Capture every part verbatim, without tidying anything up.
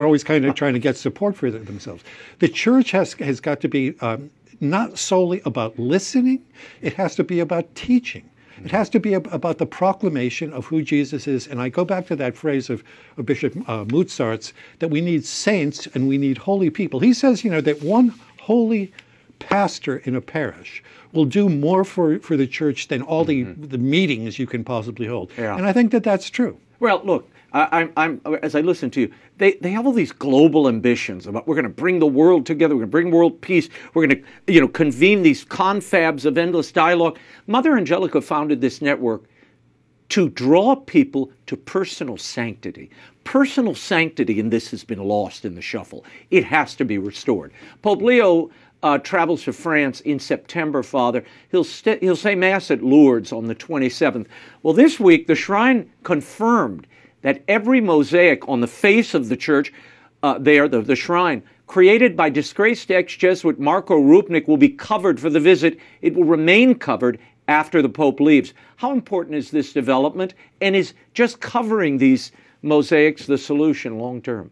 always kind of trying to get support for themselves. The church has has got to be um, not solely about listening; it has to be about teaching. It has to be ab- about the proclamation of who Jesus is. And I go back to that phrase of, of Bishop uh, Mozart's, that we need saints and we need holy people. He says, you know, that one holy pastor in a parish will do more for, for the church than all the, mm-hmm. the meetings you can possibly hold. Yeah. And I think that that's true. Well, look, I, I'm, I'm, as I listen to you, they, they have all these global ambitions about we're going to bring the world together, we're going to bring world peace, we're going to, you know, convene these confabs of endless dialogue. Mother Angelica founded this network to draw people to personal sanctity. Personal sanctity in this has been lost in the shuffle. It has to be restored. Pope Leo uh, travels to France in September, Father. He'll, st- he'll say Mass at Lourdes on the twenty-seventh. Well, this week, the shrine confirmed that every mosaic on the face of the church uh, there, the, the shrine, created by disgraced ex-Jesuit Marco Rupnik, will be covered for the visit. It will remain covered after the Pope leaves. How important is this development? And is just covering these mosaics the solution long term?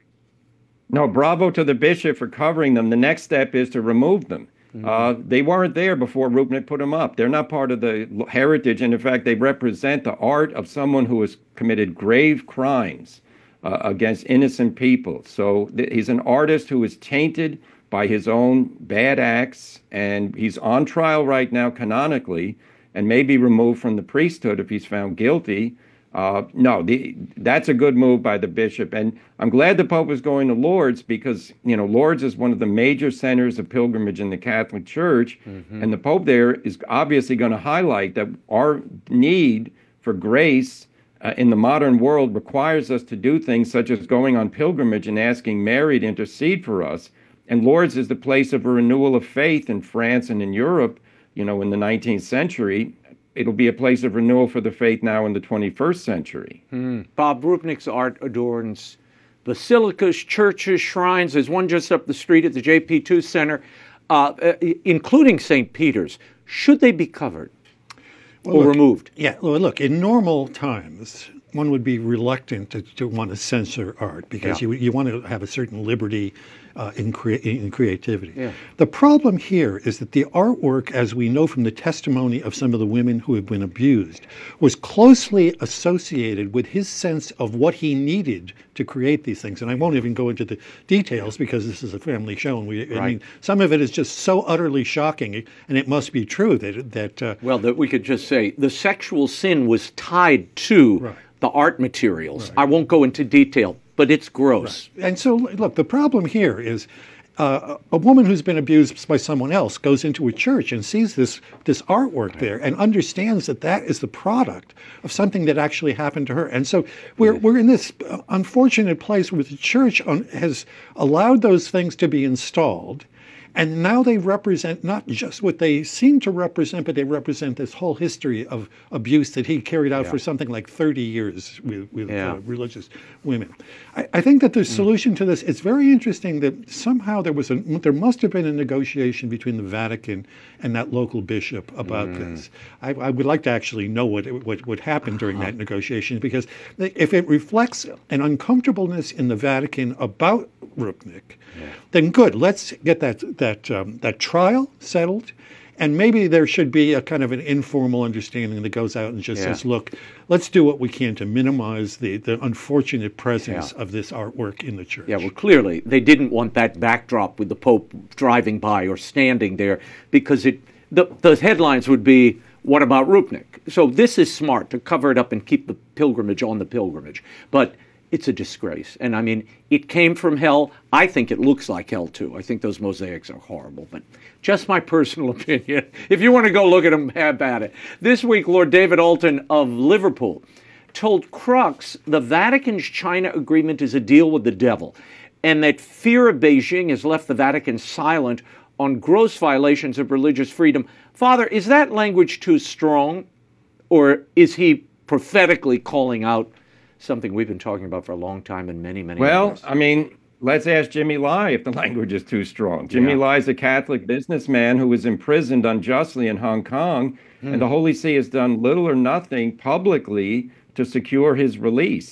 No, bravo to the bishop for covering them. The next step is to remove them. Mm-hmm. Uh, they weren't there before Rupnik put them up. They're not part of the heritage, and in fact, they represent the art of someone who has committed grave crimes uh, against innocent people. So th- he's an artist who is tainted by his own bad acts, and he's on trial right now canonically, and may be removed from the priesthood if he's found guilty. Uh, no, the, that's a good move by the bishop. And I'm glad the Pope is going to Lourdes because, you know, Lourdes is one of the major centers of pilgrimage in the Catholic Church. Mm-hmm. And the Pope there is obviously going to highlight that our need for grace uh, in the modern world requires us to do things such as going on pilgrimage and asking Mary to intercede for us. And Lourdes is the place of a renewal of faith in France and in Europe, you know, in the nineteenth century. It'll be a place of renewal for the faith now in the twenty-first century. Mm. Bob, Rupnik's art adorns basilicas, churches, shrines. There's one just up the street at the J P two Center, uh, uh, including Saint Peter's. Should they be covered well, or look, removed? Yeah, well, look, in normal times, one would be reluctant to, to want to censor art because yeah. you you want to have a certain liberty uh, in, crea- in creativity. Yeah. The problem here is that the artwork, as we know from the testimony of some of the women who have been abused, was closely associated with his sense of what he needed to create these things. And I won't even go into the details because this is a family show, and we, right. I mean, some of it is just so utterly shocking, and it must be true that that. Uh, well, that we could just say the sexual sin was tied to. Right. The art materials. Right. I won't go into detail, but it's gross. Right. And so, look, the problem here is uh, a woman who's been abused by someone else goes into a church and sees this this artwork right. there and understands that that is the product of something that actually happened to her. And so we're we're in this unfortunate place where the church on, has allowed those things to be installed. And now they represent not just what they seem to represent, but they represent this whole history of abuse that he carried out yeah. for something like thirty years with, with yeah. uh, religious women. I, I think that the solution mm. to this, it's very interesting that somehow there was a, there must have been a negotiation between the Vatican and that local bishop about mm. this. I, I would like to actually know what what, what happened during uh-huh. that negotiation, because if it reflects an uncomfortableness in the Vatican about Rupnik, yeah. then good, let's get that that um, that trial settled, and maybe there should be a kind of an informal understanding that goes out and just yeah. says, look, let's do what we can to minimize the, the unfortunate presence yeah. of this artwork in the church. Yeah, well, clearly they didn't want that backdrop with the Pope driving by or standing there, because it the, the headlines would be, what about Rupnik? So this is smart to cover it up and keep the pilgrimage on the pilgrimage. But it's a disgrace. And I mean, it came from hell. I think it looks like hell, too. I think those mosaics are horrible, but just my personal opinion. If you want to go look at them, have at it. This week, Lord David Alton of Liverpool told Crux the Vatican's China agreement is a deal with the devil, and that fear of Beijing has left the Vatican silent on gross violations of religious freedom. Father, is that language too strong, or is he prophetically calling out something we've been talking about for a long time in many, many Well, years? I mean, let's ask Jimmy Lai if the language is too strong. Jimmy yeah. Lai is a Catholic businessman who was imprisoned unjustly in Hong Kong, hmm. and the Holy See has done little or nothing publicly to secure his release.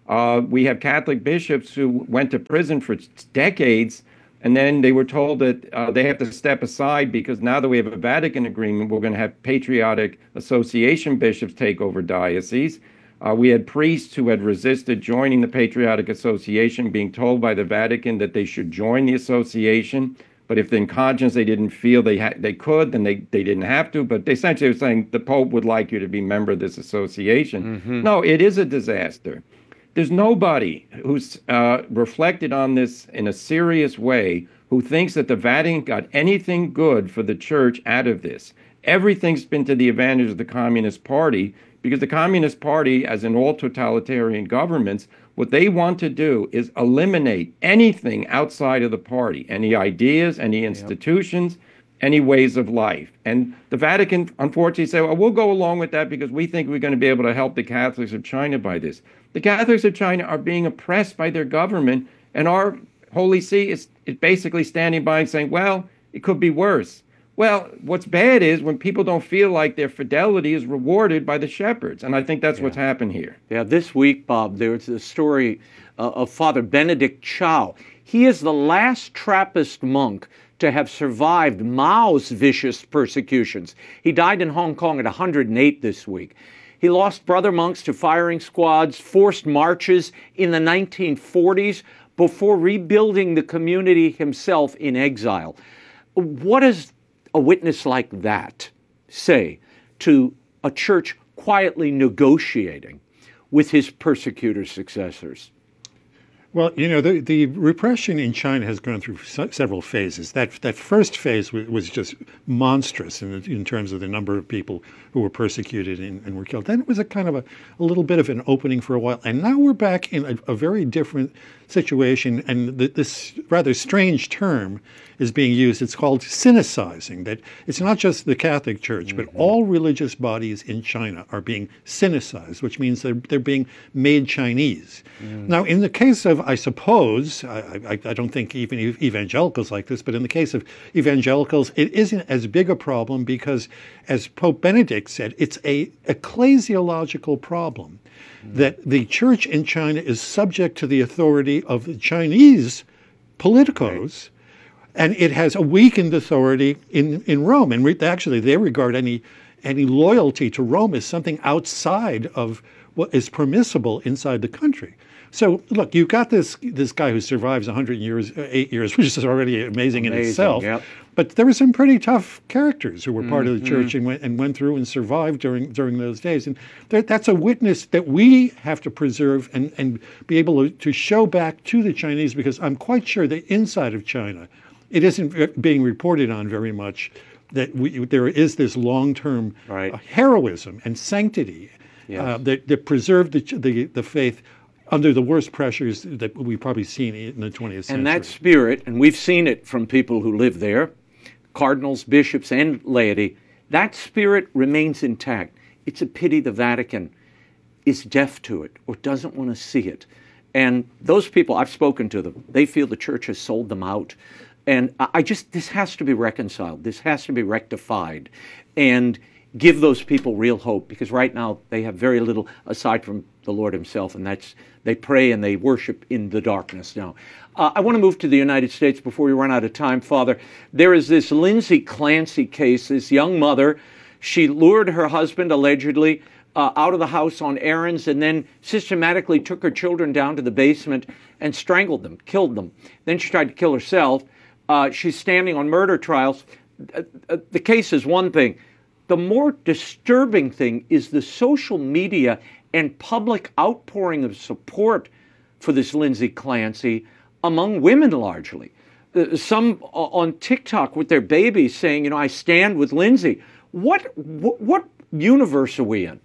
Uh, we have Catholic bishops who went to prison for decades, and then they were told that uh, they have to step aside because now that we have a Vatican agreement, we're going to have Patriotic Association bishops take over dioceses. Uh, we had priests who had resisted joining the Patriotic Association, being told by the Vatican that they should join the association. But if in conscience they didn't feel they ha- they could, then they, they didn't have to. But they essentially were saying the Pope would like you to be a member of this association. Mm-hmm. No, it is a disaster. There's nobody who's uh, reflected on this in a serious way who thinks that the Vatican got anything good for the church out of this. Everything's been to the advantage of the Communist Party, because the Communist Party, as in all totalitarian governments, what they want to do is eliminate anything outside of the party, any ideas, any institutions, yep. any ways of life. And the Vatican, unfortunately, say, well, we'll go along with that because we think we're going to be able to help the Catholics of China by this. The Catholics of China are being oppressed by their government, and our Holy See is, is basically standing by and saying, well, it could be worse. Well, what's bad is when people don't feel like their fidelity is rewarded by the shepherds. And I think that's yeah. what's happened here. Yeah, this week, Bob, there's a story uh, of Father Benedict Chow. He is the last Trappist monk to have survived Mao's vicious persecutions. He died in Hong Kong at one hundred eight this week. He lost brother monks to firing squads, forced marches in the nineteen forties before rebuilding the community himself in exile. What does a witness like that say to a church quietly negotiating with his persecutor successors? Well, you know, the, the repression in China has gone through se- several phases. That that first phase w- was just monstrous in, in terms of the number of people who were persecuted and, and were killed. Then it was a kind of a, a little bit of an opening for a while. And now we're back in a, a very different situation. And th- this rather strange term is being used. It's called Sinicizing, that it's not just the Catholic Church, mm-hmm. but all religious bodies in China are being Sinicized, which means they're, they're being made Chinese. Mm. Now, in the case of, I suppose, I, I, I don't think even evangelicals like this, but in the case of evangelicals, it isn't as big a problem because, as Pope Benedict said, it's a ecclesiological problem, mm. that the church in China is subject to the authority of the Chinese politicos, right. and it has a weakened authority in, in Rome. And re- actually, they regard any any loyalty to Rome as something outside of what is permissible inside the country. So, look, you've got this this guy who survives one hundred years, eight years, which is already amazing, amazing in itself. Yep. But there were some pretty tough characters who were part mm-hmm. of the church and went and went through and survived during during those days. And there, that's a witness that we have to preserve and, and be able to, to show back to the Chinese, because I'm quite sure that inside of China, it isn't being reported on very much, that we, there is this long-term right. uh, heroism and sanctity yes. uh, that, that preserve the, the, the faith under the worst pressures that we've probably seen in the twentieth century. And that spirit, and we've seen it from people who live there, cardinals, bishops, and laity, that spirit remains intact. It's a pity the Vatican is deaf to it or doesn't want to see it. And those people, I've spoken to them, they feel the church has sold them out. And I just, this has to be reconciled. This has to be rectified. And give those people real hope, because right now they have very little aside from the Lord himself, and that's, they pray and they worship in the darkness now. Uh, I want to move to the United States before we run out of time, Father. There is this Lindsay Clancy case, this young mother. She lured her husband, allegedly, uh, out of the house on errands and then systematically took her children down to the basement and strangled them, killed them. Then she tried to kill herself. Uh, she's standing on murder trials. Uh, uh, the case is one thing. The more disturbing thing is the social media and public outpouring of support for this Lindsay Clancy among women largely. Uh, some on TikTok with their babies saying, you know, I stand with Lindsay. What what, what universe are we in?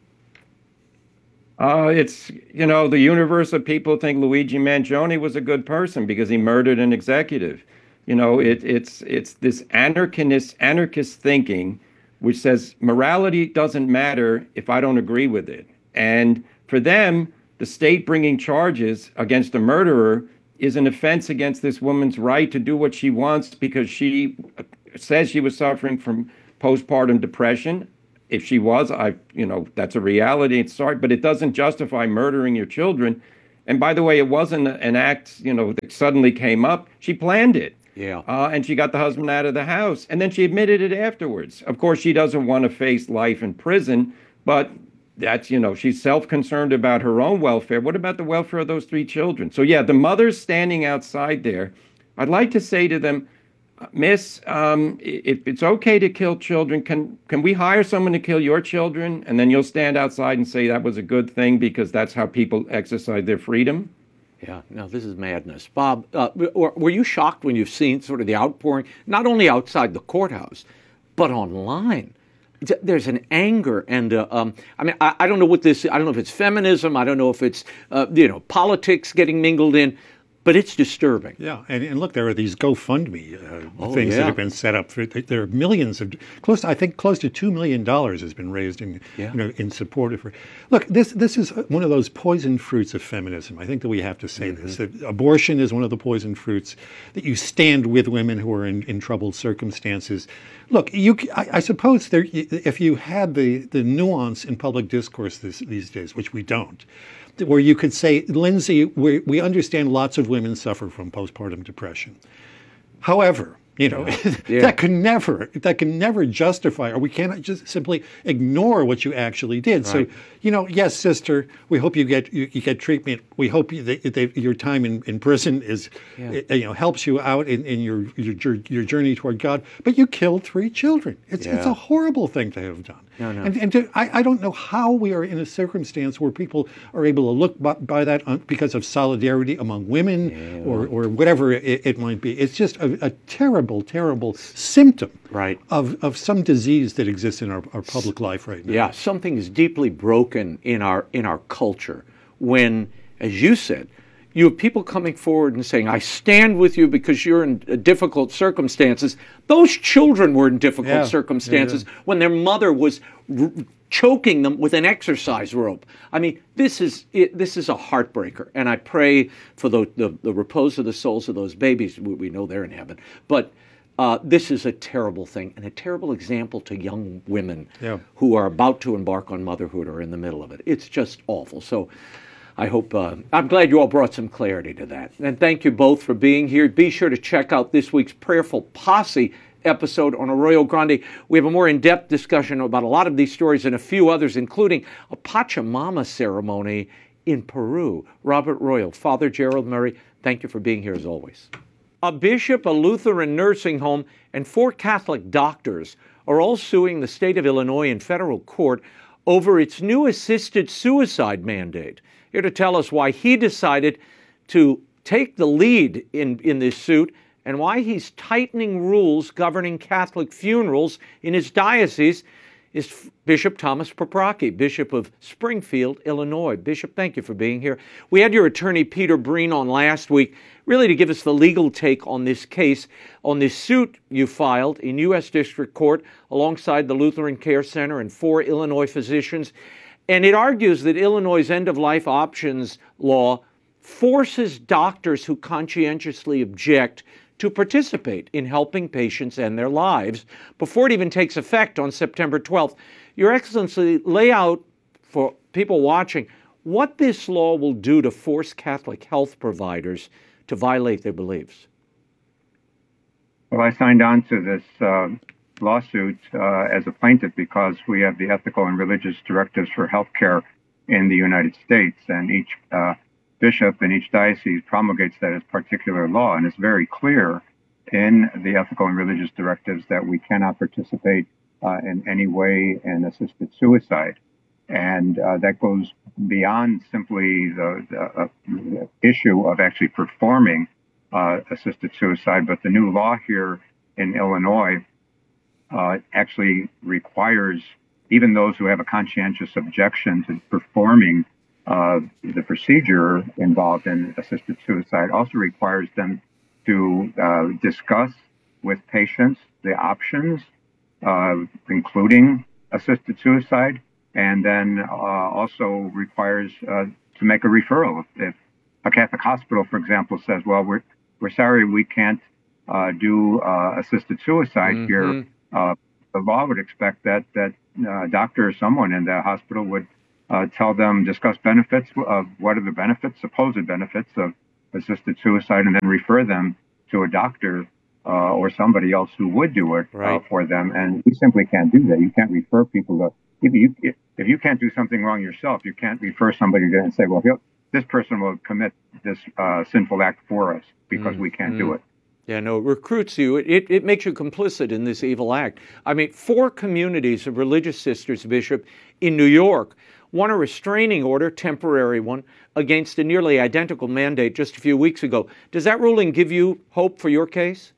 Uh, it's, you know, the universe of people think Luigi Mangione was a good person because he murdered an executive. You know, it, it's it's this anarchist anarchist thinking, which says morality doesn't matter if I don't agree with it. And for them, the state bringing charges against a murderer is an offense against this woman's right to do what she wants because she says she was suffering from postpartum depression. if she was, I, you know, that's a reality. It's sorry, but it doesn't justify murdering your children. And by the way, it wasn't an act, you know, that suddenly came up. She planned it. Yeah. Uh, and she got the husband out of the house. And then she admitted it afterwards. Of course, she doesn't want to face life in prison, but that's, you know, she's self-concerned about her own welfare. What about the welfare of those three children? So, yeah, the mother's standing outside there. I'd like to say to them, Miss, um, if it's okay to kill children, can can we hire someone to kill your children? And then you'll stand outside and say that was a good thing because that's how people exercise their freedom? Yeah, no, this is madness. Bob, uh, were, were you shocked when you've seen sort of the outpouring, not only outside the courthouse, but online? There's an anger and, uh, um, I mean, I, I don't know what this, I don't know if it's feminism, I don't know if it's, uh, you know, politics getting mingled in, but it's disturbing. Yeah, and, and look, there are these GoFundMe uh, Oh, things yeah. that have been set up. For, there are millions of close. To, I think close to two million dollars has been raised in Yeah. you know in support of her. Look, this this is one of those poison fruits of feminism. I think that we have to say Mm-hmm. this. That abortion is one of the poison fruits. That you stand with women who are in, in troubled circumstances. Look, you. I, I suppose there, if you had the the nuance in public discourse this, these days, which we don't, where you could say, Lindsay, we, we understand lots of women suffer from postpartum depression. However, you know, Yeah. that can never, that can never justify, or we cannot just simply ignore what you actually did. So, Right. you know, yes, sister, we hope you get you, you get treatment. We hope you, that, that your time in, in prison is, Yeah. uh, you know, helps you out in, in your, your your journey toward God. But you killed three children. It's it's Yeah. a horrible thing to have done. No, no. And, and to, I, I don't know how we are in a circumstance where people are able to look by, by that on, because of solidarity among women or, or whatever it, it might be. It's just a, a terrible, terrible symptom Right. of, of some disease that exists in our, our public life right now. Yeah, something is deeply broken in our in our culture when, as you said, you have people coming forward and saying, I stand with you because you're in uh, difficult circumstances. Those children were in difficult Yeah, circumstances yeah, when their mother was r- choking them with an exercise rope. I mean, this is it, this is a heartbreaker, and I pray for the, the, the repose of the souls of those babies. We, we know they're in heaven. But uh, this is a terrible thing and a terrible example to young women Yeah. who are about to embark on motherhood or in the middle of it. It's just awful. So I hope, uh, I'm glad you all brought some clarity to that. And thank you both for being here. Be sure to check out this week's Prayerful Posse episode on Arroyo Grande. We have a more in-depth discussion about a lot of these stories and a few others, including a Pachamama ceremony in Peru. Robert Royal, Father Gerald Murray, thank you for being here as always. A bishop, a Lutheran nursing home, and four Catholic doctors are all suing the state of Illinois in federal court over its new assisted suicide mandate. Here to tell us why he decided to take the lead in, in this suit and why he's tightening rules governing Catholic funerals in his diocese is Bishop Thomas Paprocki, Bishop of Springfield, Illinois. Bishop, thank you for being here. We had your attorney, Peter Breen, on last week, really to give us the legal take on this case, on this suit you filed in U S District Court alongside the Lutheran Care Center and four Illinois physicians. And it argues that Illinois' end-of-life options law forces doctors who conscientiously object to participate in helping patients end their lives before it even takes effect on September twelfth. Your Excellency, lay out for people watching what this law will do to force Catholic health providers to violate their beliefs. Well, I signed on to this uh, lawsuit uh, as a plaintiff because we have the ethical and religious directives for healthcare in the United States, and each uh, bishop in each diocese promulgates that as particular law, and it's very clear in the ethical and religious directives that we cannot participate uh, in any way in assisted suicide. And uh, that goes beyond simply the, the, uh, the issue of actually performing uh, assisted suicide, but the new law here in Illinois uh, actually requires even those who have a conscientious objection to performing uh, the procedure involved in assisted suicide also requires them to uh, discuss with patients the options, uh, including assisted suicide, and then uh, also requires uh, to make a referral. If a Catholic hospital, for example, says, well, we're, we're sorry, we can't uh, do uh, assisted suicide Mm-hmm. here, uh, the law would expect that, that uh, doctor or someone in the hospital would uh, tell them, discuss benefits of what are the benefits, supposed benefits of assisted suicide, and then refer them to a doctor uh, or somebody else who would do it Right. uh, for them. And we simply can't do that. You can't refer people to, if you, if you can't do something wrong yourself, you can't refer somebody to and say, well, he'll, this person will commit this uh, sinful act for us because we can't do it. Yeah, no, it recruits you. It, it, it makes you complicit in this evil act. I mean, four communities of religious sisters, Bishop, in New York won a restraining order, temporary one, against a nearly identical mandate just a few weeks ago. Does that ruling give you hope for your case?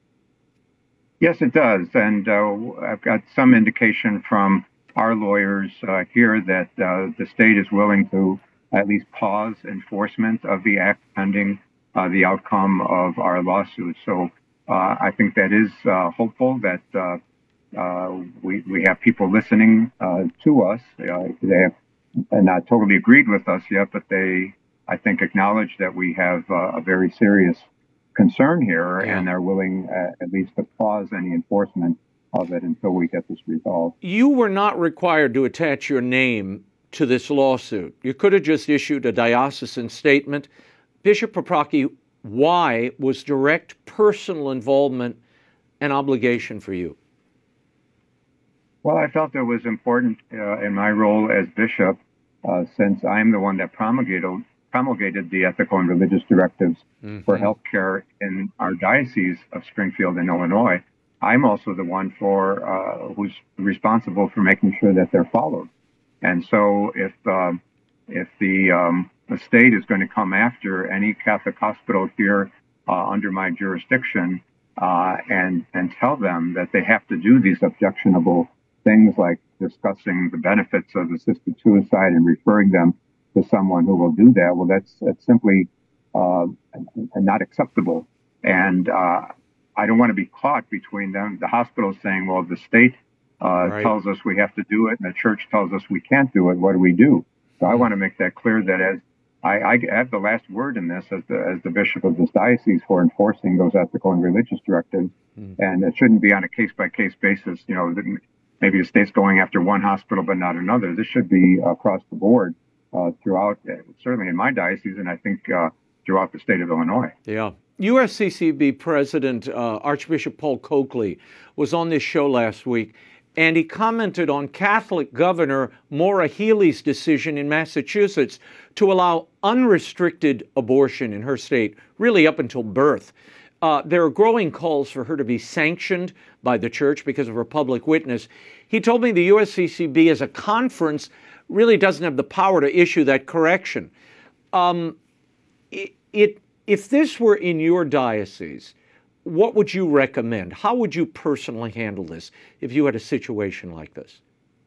Yes, it does. And uh, I've got some indication from our lawyers uh, here that uh, the state is willing to at least pause enforcement of the act pending uh, the outcome of our lawsuit. So uh, I think that is uh, hopeful that uh, uh, we, we have people listening uh, to us. Uh, they have not totally agreed with us yet, but they, I think, acknowledge that we have uh, a very serious concern here, Yeah. and are willing uh, at least to pause any enforcement of it until we get this resolved. You were not required to attach your name to this lawsuit. You could have just issued a diocesan statement. Bishop Paprocki, why was direct personal involvement an obligation for you? Well, I felt it was important uh, in my role as bishop, uh, since I'm the one that promulgated promulgated the ethical and religious directives mm-hmm. for healthcare in our diocese of Springfield and Illinois. I'm also the one for uh, who's responsible for making sure that they're followed. And so, if uh, if the, um, the state is going to come after any Catholic hospital here uh, under my jurisdiction uh, and and tell them that they have to do these objectionable things like discussing the benefits of assisted suicide and referring them to someone who will do that, well, that's, that's simply uh, not acceptable. And uh, I don't want to be caught between them. The hospital saying, well, the state uh, right. tells us we have to do it, and the church tells us we can't do it. What do we do? So I want to make that clear that as I, I have the last word in this as the, as the bishop of this diocese for enforcing those ethical and religious directives. Mm. And it shouldn't be on a case-by-case basis. You know, maybe the state's going after one hospital but not another. This should be across the board uh, throughout, certainly in my diocese, and I think uh, throughout the state of Illinois. Yeah. U S C C B President uh, Archbishop Paul Coakley was on this show last week, and he commented on Catholic Governor Maura Healey's decision in Massachusetts to allow unrestricted abortion in her state, really up until birth. Uh, there are growing calls for her to be sanctioned by the church because of her public witness. He told me the U S C C B as a conference really doesn't have the power to issue that correction. Um, it, it, if this were in your diocese, what would you recommend? How would you personally handle this if you had a situation like this?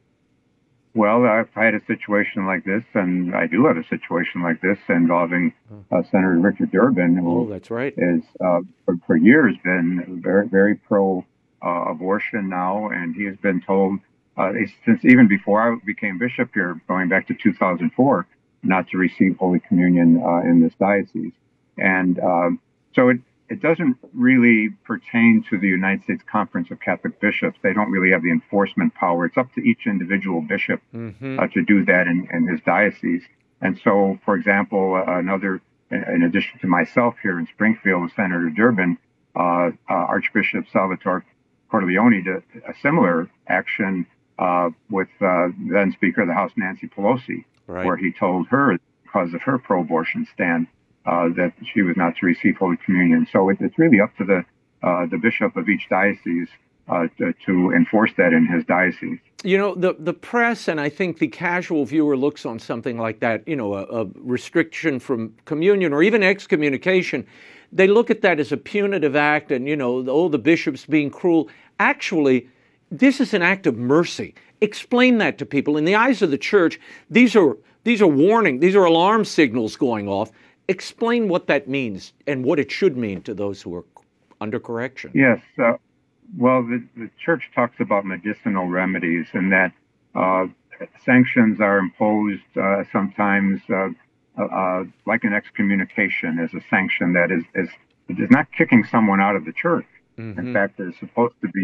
Well, I've had a situation like this, and I do have a situation like this involving uh, Senator Richard Durbin, who oh, that's right. is uh, for, for years been very, very pro uh, abortion now, and he has been told uh, since even before I became bishop here, going back to two thousand four, not to receive Holy Communion uh, in this diocese, and um, so it. It doesn't really pertain to the United States Conference of Catholic Bishops. They don't really have the enforcement power. It's up to each individual bishop mm-hmm. uh, to do that in, in his diocese. And so, for example, uh, another, in addition to myself here in Springfield with Senator Durbin, uh, uh, Archbishop Salvatore Corleone did a similar action uh, with uh, then Speaker of the House Nancy Pelosi, right. where he told her, because of her pro-abortion stand, Uh, that she was not to receive Holy Communion. So it, it's really up to the uh, the bishop of each diocese uh, to, to enforce that in his diocese. You know, the, the press and I think the casual viewer looks on something like that, you know, a, a restriction from communion or even excommunication. They look at that as a punitive act and, you know, oh, the bishop's being cruel. Actually, this is an act of mercy. Explain that to people. In the eyes of the church, these are these are warning, these are alarm signals going off. Explain what that means and what it should mean to those who are under correction. Yes. Uh, well, the, the church talks about medicinal remedies and that uh, sanctions are imposed uh, sometimes uh, uh, like an excommunication as a sanction that is, is, is not kicking someone out of the church. Mm-hmm. In fact, it's supposed to be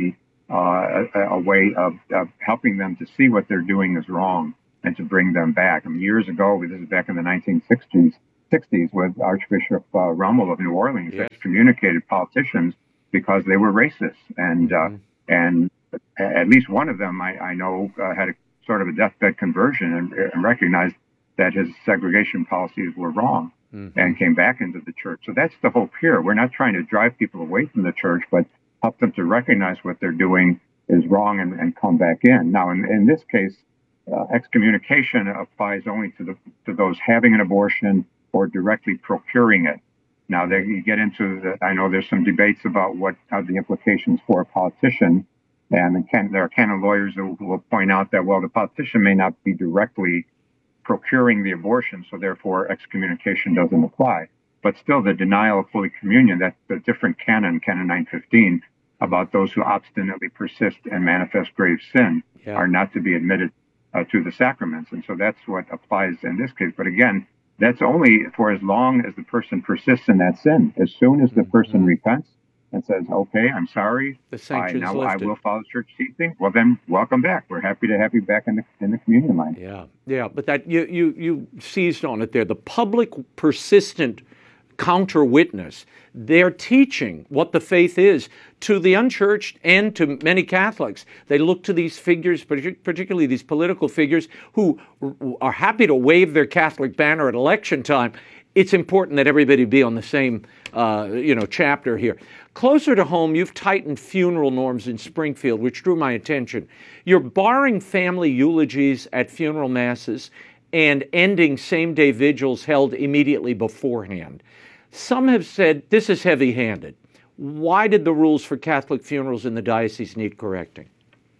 uh, a, a way of, of helping them to see what they're doing is wrong and to bring them back. I mean, years ago, this is back in the nineteen sixties, sixties, with Archbishop uh, Rummel of New Orleans Yes. excommunicated politicians because they were racist, and Mm-hmm. uh, and at least one of them I, I know uh, had a sort of a deathbed conversion and, and recognized that his segregation policies were wrong. Mm-hmm. And came back into the church. So that's the hope here. We're not trying to drive people away from the church, but help them to recognize what they're doing is wrong and, and come back in. Now, in, in this case, uh, excommunication applies only to the to those having an abortion or directly procuring it. Now, they, you get into the, I know there's some debates about what are the implications for a politician, and can, there are canon lawyers who, who will point out that, well, the politician may not be directly procuring the abortion, so therefore excommunication doesn't apply. But still, the denial of Holy Communion, that's a different canon, Canon nine fifteen, about those who obstinately persist and manifest grave sin Yeah. are not to be admitted uh, to the sacraments. And so that's what applies in this case. But again, that's only for as long as the person persists in that sin. As soon as the person Mhm. repents and says, okay, I'm sorry, The I, sanction's now I lifted. will follow church teaching, well then, welcome back. We're happy to have you back in the, in the communion line. Yeah, yeah, but that you you you seized on it there. The public, persistent counter witness. They're teaching what the faith is to the unchurched and to many Catholics. They look to these figures, partic- particularly these political figures, who r- are happy to wave their Catholic banner at election time. It's important that everybody be on the same, uh, you know, chapter here. Closer to home, you've tightened funeral norms in Springfield, which drew my attention. You're barring family eulogies at funeral masses and ending same-day vigils held immediately beforehand. Some have said this is heavy-handed. Why did the rules for Catholic funerals in the diocese need correcting?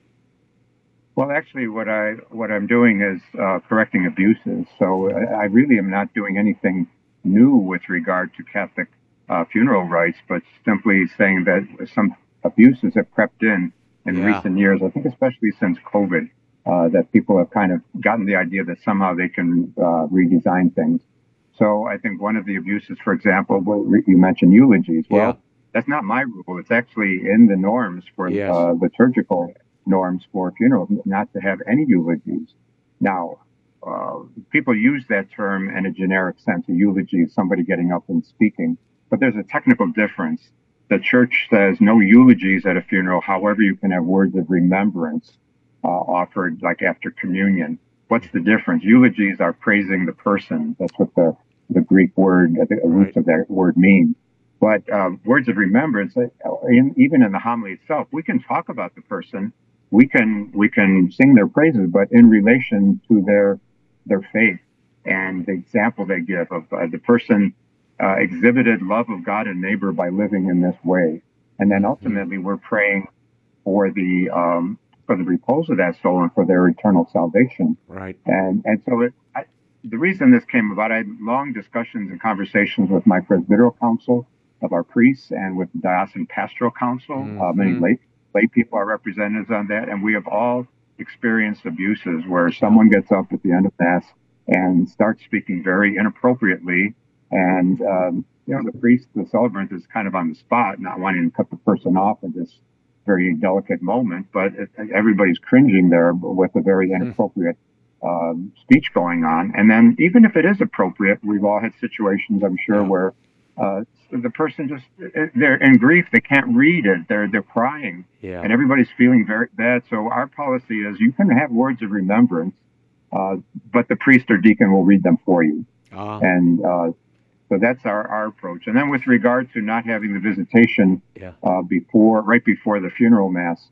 Well, actually, what I what I'm doing is uh, correcting abuses. So I, I really am not doing anything new with regard to Catholic uh, funeral rites, but simply saying that some abuses have crept in in Yeah. recent years. I think especially since COVID, uh, that people have kind of gotten the idea that somehow they can uh, redesign things. So I think one of the abuses, for example, what you mentioned eulogies. Well, Yeah. that's not my rule. It's actually in the norms for Yes. uh, liturgical norms for funerals, not to have any eulogies. Now, uh, people use that term in a generic sense. A eulogy is somebody getting up and speaking, but there's a technical difference. The church says no eulogies at a funeral. However, you can have words of remembrance uh, offered, like after communion. What's the difference? Eulogies are praising the person. That's what the, the Greek word, the roots Right. of that word mean. But uh, words of remembrance, uh, in, even in the homily itself, we can talk about the person. We can we can sing their praises, but in relation to their their faith and the example they give of uh, the person uh, exhibited love of God and neighbor by living in this way, and then ultimately we're praying for the um, for the repose of that soul and for their eternal salvation. Right. And and so it, I, the reason this came about, I had long discussions and conversations with my presbyteral council of our priests and with the diocesan pastoral council. Uh, many Mhm. lay lay people are representatives on that, and we have all experienced abuses where someone gets up at the end of mass and starts speaking very inappropriately, and um, you know the priest, the celebrant, is kind of on the spot, not wanting to cut the person off in this very delicate moment, but it, everybody's cringing there with a very inappropriate um, speech going on. And then even if it is appropriate, we've all had situations, I'm sure, Yeah. where uh, the person just, they're in grief, they can't read it, they're they're crying, Yeah. and everybody's feeling very bad. So our policy is you can have words of remembrance, uh, but the priest or deacon will read them for you. Ah, And uh, so that's our, our approach. And then with regard to not having the visitation yeah. uh, before, right before the funeral mass,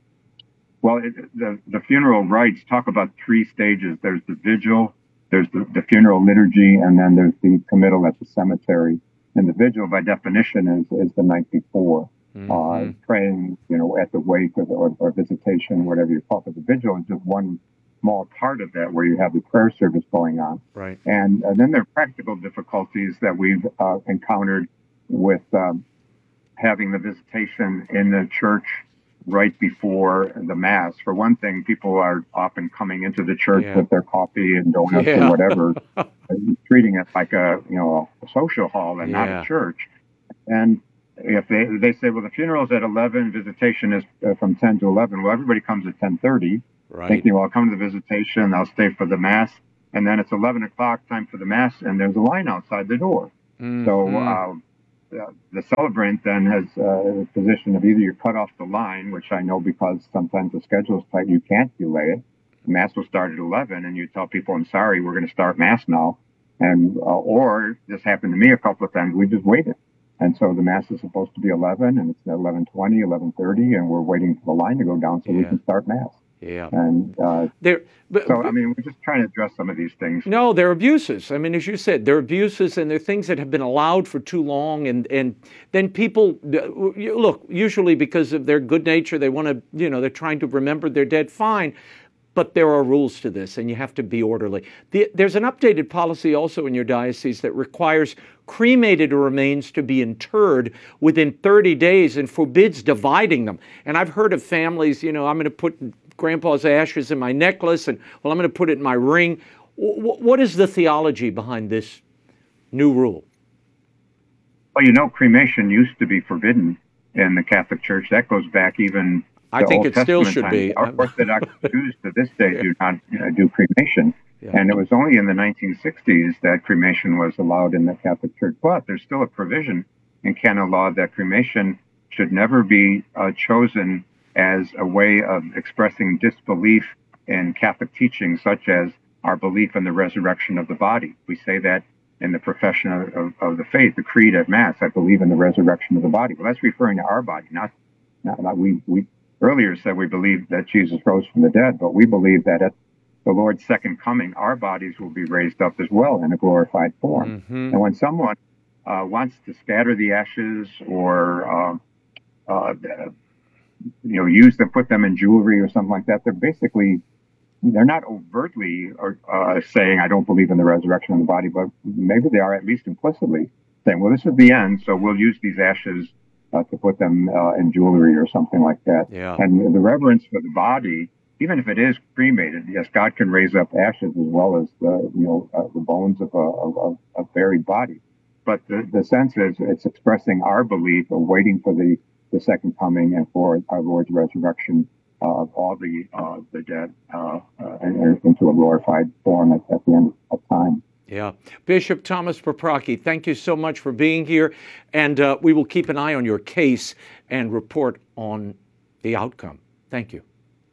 well, it, the the funeral rites talk about three stages. There's the vigil, there's the, the funeral liturgy, and then there's the committal at the cemetery. And the vigil, by definition, is is the night before, Mhm. uh, praying, you know, at the wake or, the, or, or visitation, whatever you call it. The vigil is just one small part of that, where you have the prayer service going on. Right. And uh, then there are practical difficulties that we've uh, encountered with um, having the visitation in the church right before the mass. For one thing, people are often coming into the church Yeah. with their coffee and donuts Yeah. or whatever, treating it like a you know a social hall and not Yeah. a church. And if they they say, well, the funeral's at eleven, visitation is uh, from ten to eleven. Well, everybody comes at ten thirty, Right. thinking, well, I'll come to the visitation, I'll stay for the mass, and then it's eleven o'clock, time for the mass, and there's a line outside the door. Mhm. So uh, uh, the celebrant then has uh, a position of either you cut off the line, which I know because sometimes the schedule is tight, you can't delay it. Mass will start at eleven, and you tell people, I'm sorry, we're going to start Mass now. And uh, or this happened to me a couple of times, we just waited. And so the Mass is supposed to be eleven, and it's eleven twenty, eleven thirty, and we're waiting for the line to go down so we Yeah. can start Mass. Yeah. And uh, There, but, so, I mean, we're just trying to address some of these things. No, they're abuses. I mean, as you said, they're abuses, and they're things that have been allowed for too long. And, and then people, look, usually because of their good nature, they want to, you know, they're trying to remember their dead. Fine. But there are rules to this, and you have to be orderly. The, there's an updated policy also in your diocese that requires cremated remains to be interred within thirty days and forbids dividing them. And I've heard of families, you know, I'm going to put Grandpa's ashes in my necklace, and, well, I'm going to put it in my ring. W- what is the theology behind this new rule? Well, you know, cremation used to be forbidden in the Catholic Church. That goes back even I to think Old it still Testament should times. be. Our Orthodox Jews to this day do not uh, do cremation. Yeah. And it was only in the nineteen sixties that cremation was allowed in the Catholic Church. But there's still a provision in canon law that cremation should never be uh, chosen as a way of expressing disbelief in Catholic teachings, such as our belief in the resurrection of the body. We say that in the profession of, of, of the faith, the creed at Mass, I believe in the resurrection of the body. Well, that's referring to our body, not, not, not we, we earlier said we believe that Jesus rose from the dead, but we believe that at the Lord's second coming, our bodies will be raised up as well in a glorified form. Mm-hmm. And when someone uh, wants to scatter the ashes or, uh, uh, you know, use them, put them in jewelry or something like that, they're basically, they're not overtly or, uh, saying, I don't believe in the resurrection of the body, but maybe they are at least implicitly saying, well, this is the end, so we'll use these ashes uh, to put them uh, in jewelry or something like that. Yeah. And the reverence for the body, even if it is cremated, yes, God can raise up ashes as well as the, you know, uh, the bones of a, of a buried body. But the, the sense is it's expressing our belief of waiting for the, the second coming and for our Lord's resurrection uh, of all the uh, the dead uh, uh, into a glorified form at, at the end of time. Yeah. Bishop Thomas Paprocki, thank you so much for being here. And uh, we will keep an eye on your case and report on the outcome. Thank you.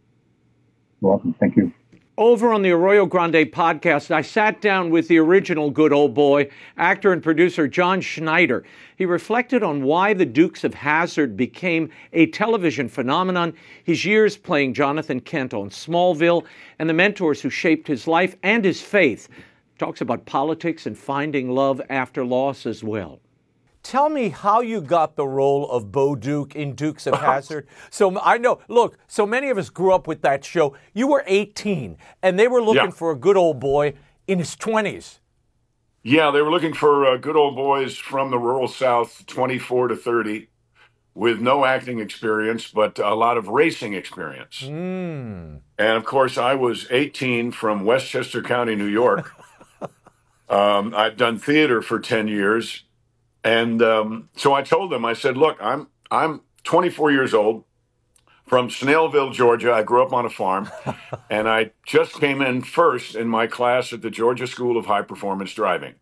You're welcome. Thank you. Over on the Arroyo Grande podcast, I sat down with the original good old boy, actor and producer John Schneider. He reflected on why the Dukes of Hazzard became a television phenomenon, his years playing Jonathan Kent on Smallville, and the mentors who shaped his life and his faith. Talks about politics and finding love after loss as well. Tell me how you got the role of Bo Duke in Dukes of Hazzard. So I know, look, so many of us grew up with that show. You were eighteen, and they were looking Yeah. for a good old boy in his twenties. Yeah, they were looking for uh, good old boys from the rural South, twenty-four to thirty, with no acting experience, but a lot of racing experience. Mm. And of course, I was eighteen from Westchester County, New York. um, I'd done theater for ten years. And um, so I told them, I said, look, I'm I'm twenty-four years old from Snellville, Georgia. I grew up on a farm, and I just came in first in my class at the Georgia School of High Performance Driving,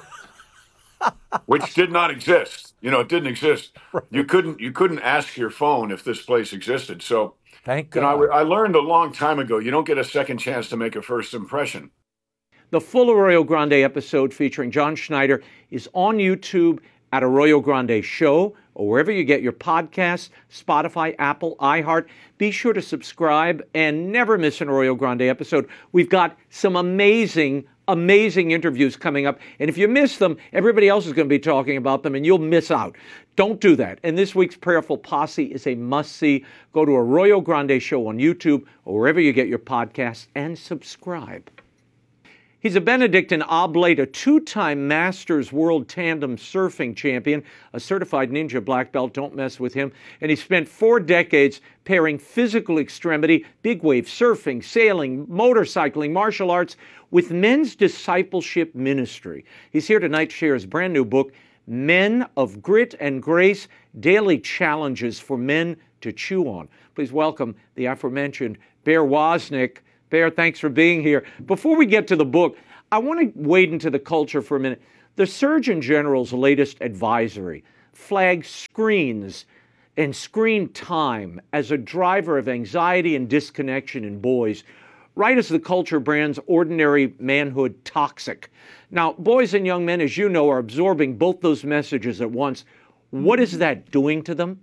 which did not exist. You know, it didn't exist. You couldn't you couldn't ask your phone if this place existed. So, Thank you God. know, I, I learned a long time ago, you don't get a second chance to make a first impression. The full Arroyo Grande episode featuring John Schneider is on YouTube at Arroyo Grande Show or wherever you get your podcasts, Spotify, Apple, iHeart. Be sure to subscribe and never miss an Arroyo Grande episode. We've got some amazing, amazing interviews coming up. And if you miss them, everybody else is going to be talking about them and you'll miss out. Don't do that. And this week's Prayerful Posse is a must-see. Go to Arroyo Grande Show on YouTube or wherever you get your podcasts and subscribe. He's a Benedictine Oblate, a two-time Masters World Tandem Surfing Champion, a certified ninja black belt, don't mess with him, and he spent four decades pairing physical extremity, big wave surfing, sailing, motorcycling, martial arts with men's discipleship ministry. He's here tonight to share his brand new book, Men of Grit and Grace, Daily Challenges for Men to Chew On. Please welcome the aforementioned Bear Wozniak. Bear, thanks for being here. Before we get to the book, I want to wade into the culture for a minute. The Surgeon General's latest advisory flags screens and screen time as a driver of anxiety and disconnection in boys, right as the culture brands ordinary manhood toxic. Now, boys and young men, as you know, are absorbing both those messages at once. What is that doing to them?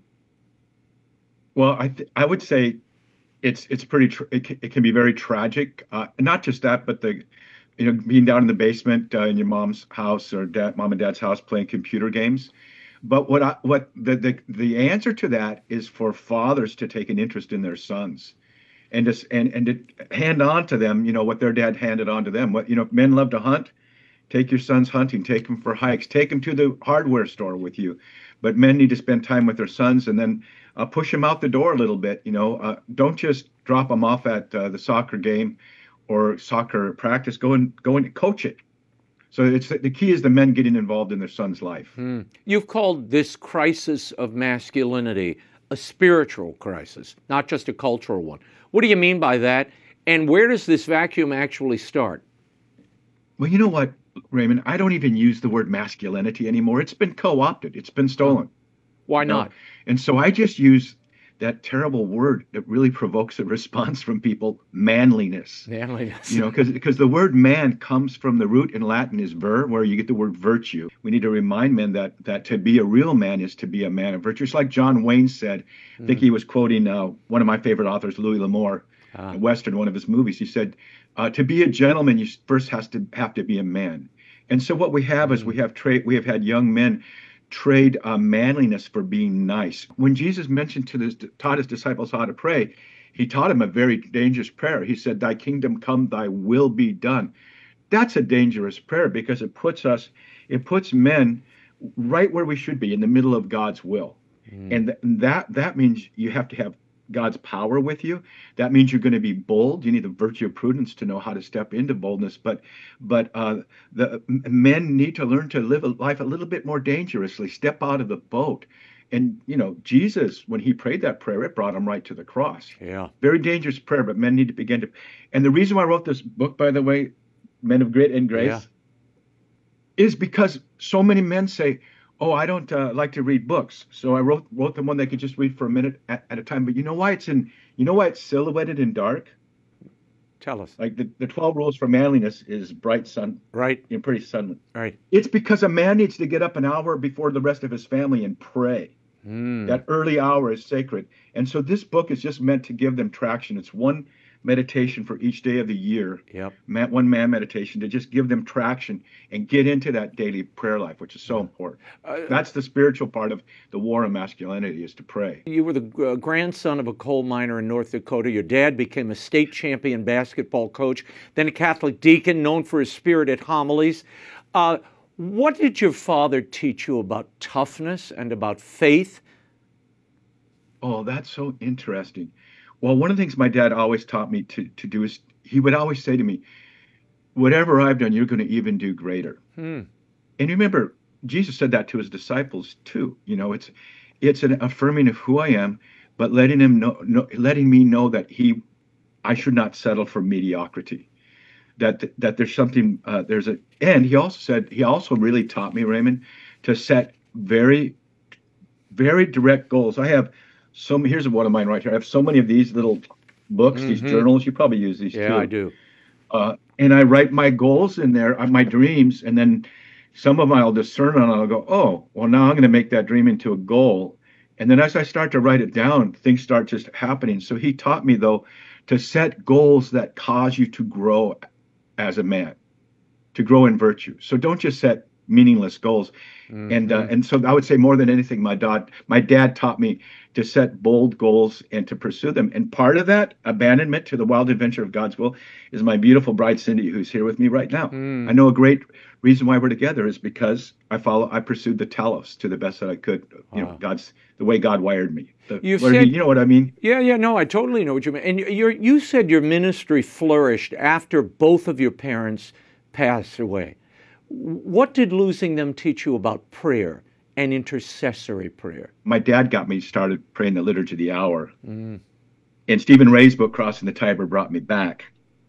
Well, I th- I would say it's it's pretty tr- it, can, it can be very tragic. Uh, not just that, but the you know being down in the basement uh, in your mom's house or dad, mom and dad's house playing computer games. But what I, what the, the the answer to that is for fathers to take an interest in their sons, and just and and to hand on to them, you know, what their dad handed on to them. What you know, men love to hunt. Take your sons hunting. Take them for hikes. Take them to the hardware store with you. But men need to spend time with their sons, and then uh, push them out the door a little bit. You know, uh, don't just drop them off at uh, the soccer game or soccer practice. Go and go and coach it. So it's the key is the men getting involved in their son's life. Mm. You've called this crisis of masculinity a spiritual crisis, not just a cultural one. What do you mean by that? And where does this vacuum actually start? Well, you know what, Raymond? I don't even use the word masculinity anymore. It's been co-opted. It's been stolen. Why You know? not? And so I just use that terrible word that really provokes a response from people, manliness. Manliness. You know, because because the word man comes from the root in Latin is ver, where you get the word virtue. We need to remind men that that to be a real man is to be a man of virtue. It's like John Wayne said. I think he was quoting uh, one of my favorite authors, Louis L'Amour, Ah. in Western, one of his movies. He said, uh, "To be a gentleman, you first has to have to be a man." And so what we have is we have trade. We have had young men trade uh, manliness for being nice. When Jesus mentioned to this, taught his disciples how to pray, he taught them a very dangerous prayer. He said, "Thy kingdom come, thy will be done." That's a dangerous prayer because it puts us, it puts men right where we should be, in the middle of God's will. And th- that that means you have to have God's power with you. That means you're going to be bold. You need the virtue of prudence to know how to step into boldness. But but uh, the m- men need to learn to live a life a little bit more dangerously. Step out of the boat. And you know, Jesus, when he prayed that prayer, it brought him right to the cross. Yeah. Very dangerous prayer, but men need to begin to. And the reason why I wrote this book, by the way, Men of Grit and Grace, Yeah. is because so many men say, "Oh, I don't uh, like to read books." So I wrote wrote them one they could just read for a minute at, at a time. But you know why it's in? You know why it's silhouetted in dark? Tell us. Like the, the twelve rules for manliness is bright sun, Right, you know, pretty sunlit. right. It's because a man needs to get up an hour before the rest of his family and pray. Mm. That early hour is sacred. And so this book is just meant to give them traction. It's one meditation for each day of the year. Yep. Man, one man meditation to just give them traction and get into that daily prayer life, which is so important. That's the spiritual part of the war on masculinity, is to pray. You were the uh, grandson of a coal miner in North Dakota. Your dad became a state champion basketball coach, then a Catholic deacon known for his spirited homilies. Uh, what did your father teach you about toughness and about faith? Oh, that's so interesting. Well, one of the things my dad always taught me to, to do is he would always say to me, "Whatever I've done, you're going to even do greater." Hmm. And remember, Jesus said that to his disciples too. You know, it's it's an affirming of who I am, but letting him know, know letting me know that he, I should not settle for mediocrity. That that there's something uh, there's a and he also said he also really taught me, Raymond, to set very, very direct goals. I have so many, here's one of mine right here. I have so many of these little books, these Mhm. journals. You probably use these Yeah, too. I do. Uh, and I write my goals in there, uh, my dreams, and then some of them I'll discern and I'll go, oh, well, now I'm going to make that dream into a goal. And then as I start to write it down, things start just happening. So he taught me, though, to set goals that cause you to grow as a man, to grow in virtue. So don't just set meaningless goals. And uh, and so I would say more than anything, my dad, my dad taught me to set bold goals and to pursue them. And part of that abandonment to the wild adventure of God's will is my beautiful bride, Cindy, who's here with me right now. Mm. I know a great reason why we're together is because I follow, I pursued the telos to the best that I could. You Wow. know, God's the way God wired me. The, You've what I mean, said- you know what I mean? Yeah, yeah, no, I totally know what you mean. And you you said your ministry flourished after both of your parents passed away. What did losing them teach you about prayer and intercessory prayer? My dad got me started praying the Liturgy of the Hour. Mm. And Stephen Ray's book, Crossing the Tiber, brought me back.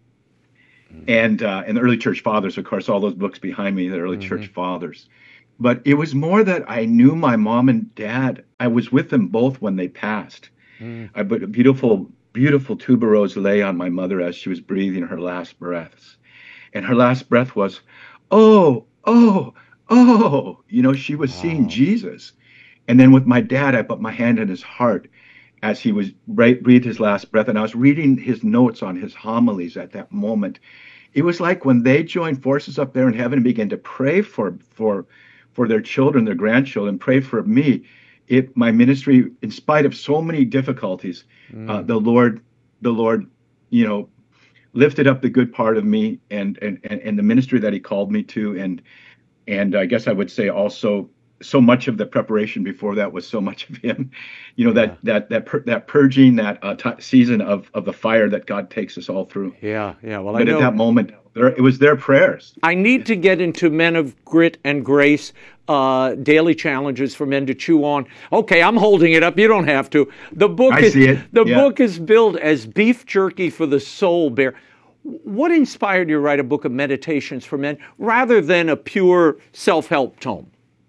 Mm. And uh, and the early church fathers, of course, all those books behind me, the early mm-hmm. church fathers. But it was more that I knew my mom and dad. I was with them both when they passed. Mm. I put a beautiful, beautiful tuberose lay on my mother as she was breathing her last breaths. And her last breath was, oh, oh, oh. You know, she was wow. seeing Jesus. And then with my dad, I put my hand in his heart as he was breathed his last breath. And I was reading his notes on his homilies at that moment. It was like when they joined forces up there in heaven and began to pray for for for their children, their grandchildren, pray for me. It, my ministry, in spite of so many difficulties, mm. uh, the Lord, the Lord, you know, lifted up the good part of me and, and, and, and the ministry that he called me to. And, and I guess I would say also so much of the preparation before that was so much of him, you know, that, yeah. that, that, pur- that purging, that uh, t- season of, of the fire that God takes us all through. Yeah. Yeah. Well, but I know, at that moment, there, it was their prayers. I need to get into Men of Grit and Grace, uh, daily challenges for men to chew on. Okay. I'm holding it up. You don't have to. The book I is, see it. the yeah. book is billed as beef jerky for the soul, Bear. What inspired you to write a book of meditations for men rather than a pure self-help tome?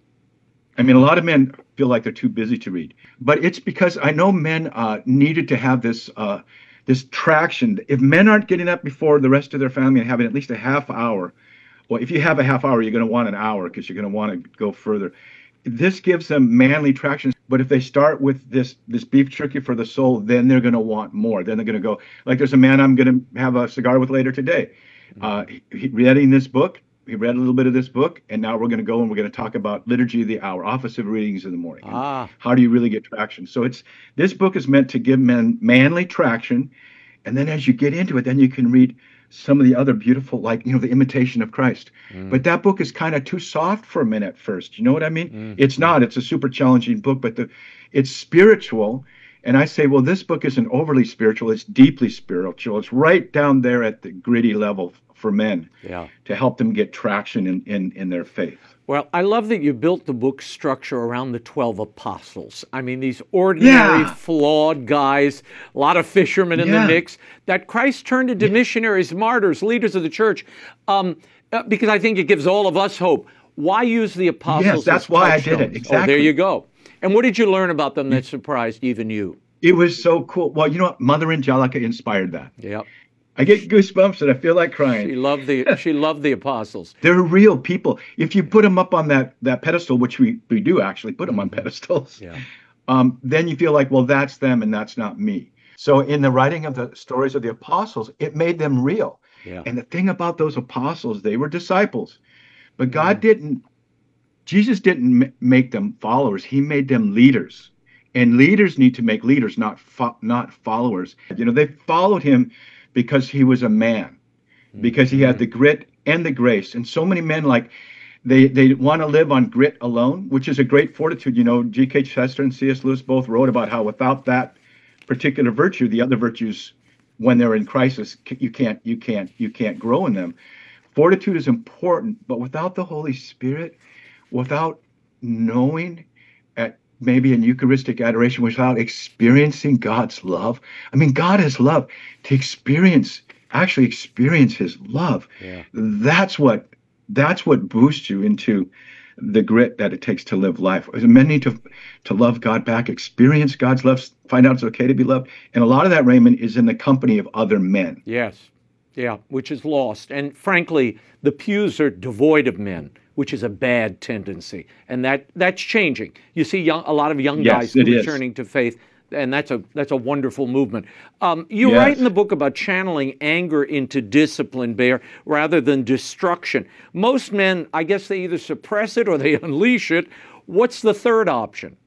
I mean, a lot of men feel like they're too busy to read, but it's because I know men uh, needed to have this uh, this traction. If men aren't getting up before the rest of their family and having at least a half hour, well, if you have a half hour, you're going to want an hour because you're going to want to go further. This gives them manly traction. But if they start with this this beef jerky for the soul, then they're going to want more. Then they're going to go, like there's a man I'm going to have a cigar with later today. Uh, he, he reading this book. We read a little bit of this book, and now we're going to go and we're going to talk about Liturgy of the Hour, Office of Readings in the morning. Ah. How do you really get traction? So it's this book is meant to give men manly traction, and then as you get into it, then you can read some of the other beautiful, like, you know, the Imitation of Christ. Mm. But that book is kind of too soft for men at first. You know what I mean? Mm. It's not. It's a super challenging book, but the it's spiritual. And I say, well, this book isn't overly spiritual. It's deeply spiritual. It's right down there at the gritty level for men yeah. to help them get traction in, in, in their faith. Well, I love that you built the book structure around the twelve apostles. I mean, these ordinary, yeah. flawed guys, a lot of fishermen in yeah. the mix, that Christ turned into yeah. missionaries, martyrs, leaders of the church, um, uh, because I think it gives all of us hope. Why use the apostles Yes, that's as why I touchstones? did it. Exactly. Oh, there you go. And what did you learn about them that surprised even you? It was so cool. Well, you know what? Mother Angelica inspired that. Yep. I get goosebumps and I feel like crying. She loved the she loved the apostles. They're real people. If you put them up on that that pedestal, which we, we do actually put them on pedestals, yeah. um, then you feel like, well, that's them and that's not me. So in the writing of the stories of the apostles, it made them real. Yeah. And the thing about those apostles, they were disciples, but God mm. didn't. Jesus didn't m- make them followers. He made them leaders. And leaders need to make leaders, not fo- not followers. You know, they followed him because he was a man, because he had the grit and the grace. And so many men, like, they they want to live on grit alone, which is a great fortitude. You know, G K Chester and C S Lewis both wrote about how without that particular virtue, the other virtues, when they're in crisis, you can't you can't you can't grow in them. Fortitude is important, but without the Holy Spirit, without knowing at maybe in Eucharistic adoration, without experiencing God's love. I mean, God is love. To experience, actually experience his love, yeah. that's what that's what boosts you into the grit that it takes to live life. Men need to to love God back, experience God's love, find out it's okay to be loved. And a lot of that, Raymond, is in the company of other men. Yes. Yeah, which is lost. And frankly, the pews are devoid of men, which is a bad tendency. And that that's changing. You see young, a lot of young yes, guys returning is. to faith, and that's a that's a wonderful movement. Um, you yes. write in the book about channeling anger into discipline, Bear, rather than destruction. Most men, I guess they either suppress it or they unleash it. What's the third option?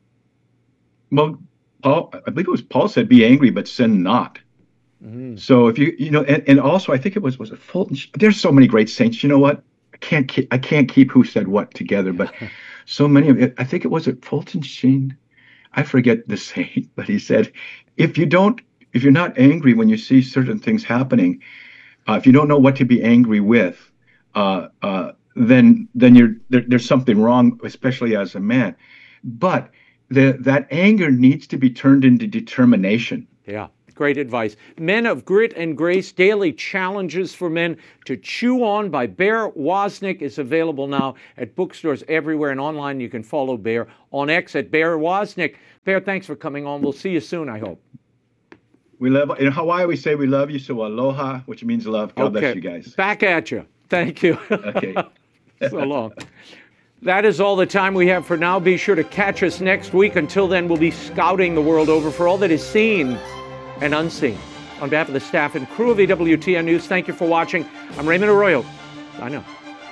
Well, Paul, I believe it was Paul said, be angry, but sin not. Mm. So if you, you know, and, and also I think it was, was it Fulton? There's so many great saints. You know what? I can't keep, I can't keep who said what together, but so many of it, I think it was at Fulton Sheen. I forget the saint, but he said, if you don't, if you're not angry when you see certain things happening, uh, if you don't know what to be angry with, uh, uh, then then you're there, there's something wrong, especially as a man. But the that anger needs to be turned into determination. Yeah, great advice. Men of Grit and Grace, Daily Challenges for Men to Chew On by Bear Wozniak is available now at bookstores everywhere and online. You can follow Bear on X at Bear Wozniak. Bear, thanks for coming on. We'll see you soon, I hope. We love in Hawaii. We say we love you, so aloha, which means love. God okay. bless you guys. Back at you. Thank you. Okay. So long. That is all the time we have for now. Be sure to catch us next week. Until then, we'll be scouting the world over for all that is seen and unseen. On behalf of the staff and crew of E W T N News, thank you for watching. I'm Raymond Arroyo. I know.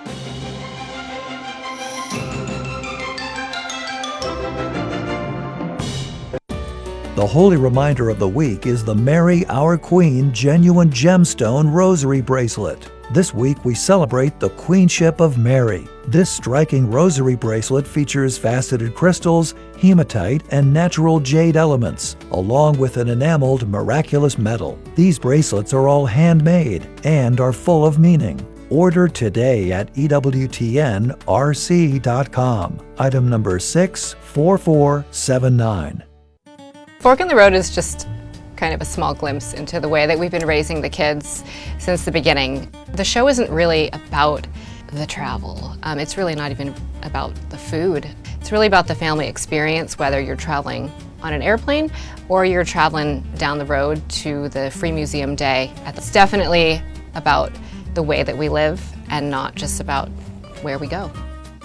The holy reminder of the week is the Mary Our Queen Genuine Gemstone Rosary Bracelet. This week we celebrate the Queenship of Mary. This striking rosary bracelet features faceted crystals, hematite, and natural jade elements, along with an enameled miraculous metal. These bracelets are all handmade and are full of meaning. Order today at E W T N R C dot com. Item number six four four seven nine. Fork in the Road is just kind of a small glimpse into the way that we've been raising the kids since the beginning. The show isn't really about the travel. Um, it's really not even about the food. It's really about the family experience, whether you're traveling on an airplane or you're traveling down the road to the Free Museum Day. It's definitely about the way that we live and not just about where we go.